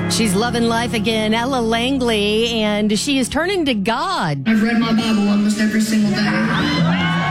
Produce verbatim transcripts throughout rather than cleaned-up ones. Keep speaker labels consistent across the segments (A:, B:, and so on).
A: She's loving life again, Ella Langley, and she is turning to God.
B: I've read my Bible almost every single day.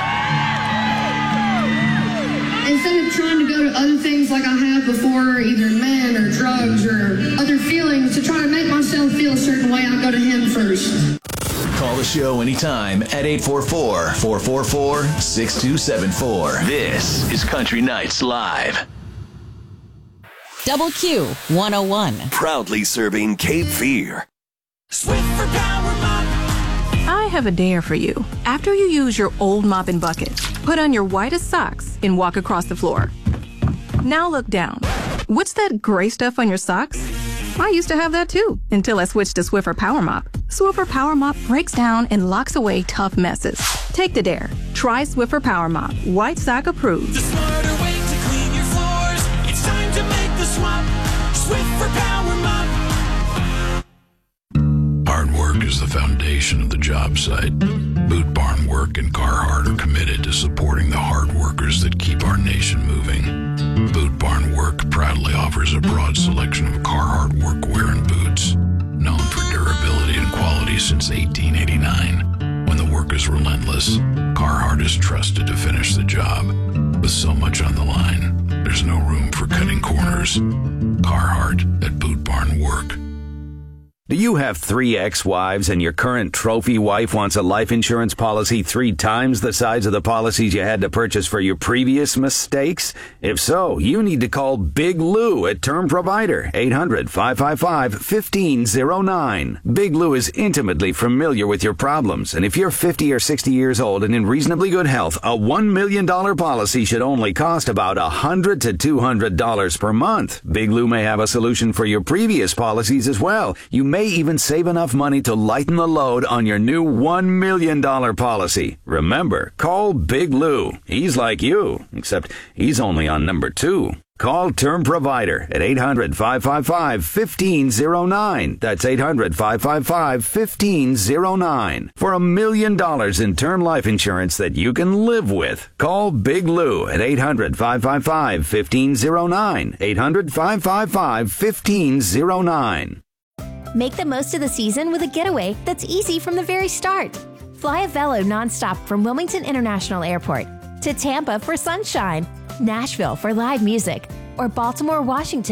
B: Instead of trying to go to other things like I have before, either men or drugs or other feelings, to try to make myself feel a certain way, I go to Him first.
C: Call the show anytime at eight four four, four four four, six two seven four. This is Country Nights Live.
D: Double Q one oh one.
E: Proudly serving Cape Fear.
F: Swiffer Power Mop.
G: I have a dare for you. After you use your old mop and bucket, put on your whitest socks and walk across the floor. Now look down. What's that gray stuff on your socks? I used to have that too, until I switched to Swiffer Power Mop. Swiffer Power Mop breaks down and locks away tough messes. Take the dare. Try Swiffer Power Mop. White sock approved.
F: The smarter way to clean your floors. It's time to make the swap. Swiffer Power Mop.
H: Hard work is the foundation of the job site. Boot Barn Work and Carhartt are committed to supporting the hard workers that keep our nation moving. Boot Barn Work proudly offers a broad selection of Carhartt workwear and boots, known for durability and quality since eighteen eighty-nine. When the work is relentless, Carhartt is trusted to finish the job. With so much on the line, there's no room for cutting corners. Carhartt at Boot Barn Work.
I: Do you have three ex-wives and your current trophy wife wants a life insurance policy three times the size of the policies you had to purchase for your previous mistakes? If so, you need to call Big Lou at Term Provider, eight hundred, five five five, one five zero nine. Big Lou is intimately familiar with your problems, and if you're fifty or sixty years old and in reasonably good health, a one million dollars policy should only cost about one hundred to two hundred dollars per month. Big Lou may have a solution for your previous policies as well. You may even save enough money to lighten the load on your new one million dollars policy. Remember, call Big Lou. He's like you, except he's only on number two. Call Term Provider at eight hundred, five five five, one five zero nine. That's eight hundred, five five five, one five zero nine. For a million dollars in term life insurance that you can live with. Call Big Lou at eight hundred, five five five, one five zero nine. eight hundred, five five five, one five zero nine.
J: Make the most of the season with a getaway that's easy from the very start. Fly a Velo nonstop from Wilmington International Airport to Tampa for sunshine, Nashville for live music, or Baltimore, Washington